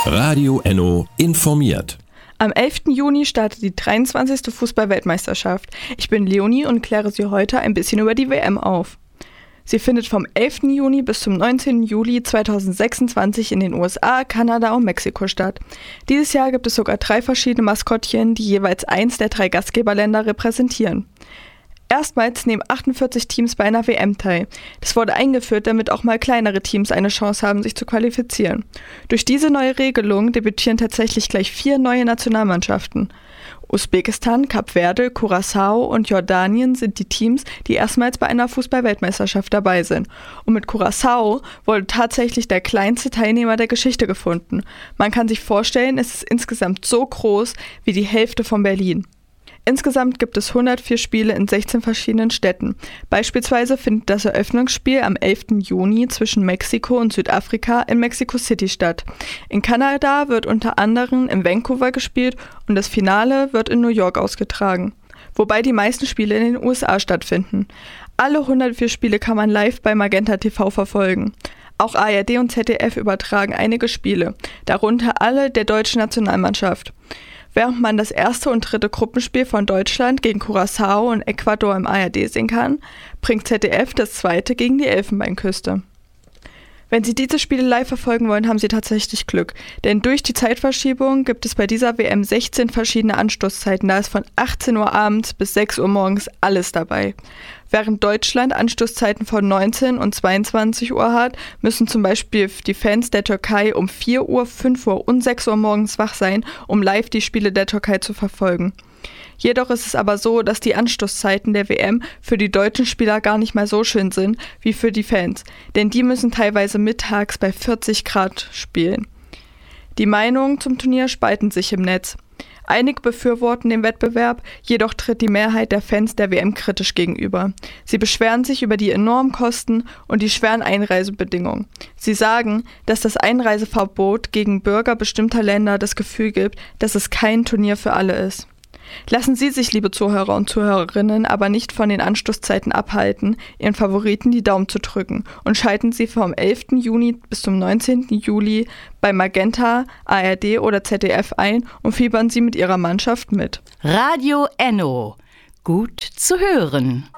Radio Enno informiert. Am 11. Juni startet die 23. Fußball-Weltmeisterschaft. Ich bin Leonie und kläre Sie heute ein bisschen über die WM auf. Sie findet vom 11. Juni bis zum 19. Juli 2026 in den USA, Kanada und Mexiko statt. Dieses Jahr gibt es sogar 3 verschiedene Maskottchen, die jeweils eins der 3 Gastgeberländer repräsentieren. Erstmals nehmen 48 Teams bei einer WM teil. Das wurde eingeführt, damit auch mal kleinere Teams eine Chance haben, sich zu qualifizieren. Durch diese neue Regelung debütieren tatsächlich gleich 4 neue Nationalmannschaften. Usbekistan, Kap Verde, Curaçao und Jordanien sind die Teams, die erstmals bei einer Fußball-Weltmeisterschaft dabei sind. Und mit Curaçao wurde tatsächlich der kleinste Teilnehmer der Geschichte gefunden. Man kann sich vorstellen, es ist insgesamt so groß wie die Hälfte von Berlin. Insgesamt gibt es 104 Spiele in 16 verschiedenen Städten. Beispielsweise findet das Eröffnungsspiel am 11. Juni zwischen Mexiko und Südafrika in Mexico City statt. In Kanada wird unter anderem in Vancouver gespielt und das Finale wird in New York ausgetragen. Wobei die meisten Spiele in den USA stattfinden. Alle 104 Spiele kann man live bei Magenta TV verfolgen. Auch ARD und ZDF übertragen einige Spiele, darunter alle der deutschen Nationalmannschaft. Während man das erste und dritte Gruppenspiel von Deutschland gegen Curaçao und Ecuador im ARD sehen kann, bringt ZDF das zweite gegen die Elfenbeinküste. Wenn Sie diese Spiele live verfolgen wollen, haben Sie tatsächlich Glück, denn durch die Zeitverschiebung gibt es bei dieser WM 16 verschiedene Anstoßzeiten, da ist von 18 Uhr abends bis 6 Uhr morgens alles dabei. Während Deutschland Anstoßzeiten von 19 und 22 Uhr hat, müssen zum Beispiel die Fans der Türkei um 4 Uhr, 5 Uhr und 6 Uhr morgens wach sein, um live die Spiele der Türkei zu verfolgen. Jedoch ist es aber so, dass die Anstoßzeiten der WM für die deutschen Spieler gar nicht mal so schön sind wie für die Fans, denn die müssen teilweise mittags bei 40 Grad spielen. Die Meinungen zum Turnier spalten sich im Netz. Einige befürworten den Wettbewerb, jedoch tritt die Mehrheit der Fans der WM kritisch gegenüber. Sie beschweren sich über die enormen Kosten und die schweren Einreisebedingungen. Sie sagen, dass das Einreiseverbot gegen Bürger bestimmter Länder das Gefühl gibt, dass es kein Turnier für alle ist. Lassen Sie sich, liebe Zuhörer und Zuhörerinnen, aber nicht von den Anstoßzeiten abhalten, Ihren Favoriten die Daumen zu drücken und schalten Sie vom 11. Juni bis zum 19. Juli bei Magenta, ARD oder ZDF ein und fiebern Sie mit Ihrer Mannschaft mit. Radio Enno. Gut zu hören.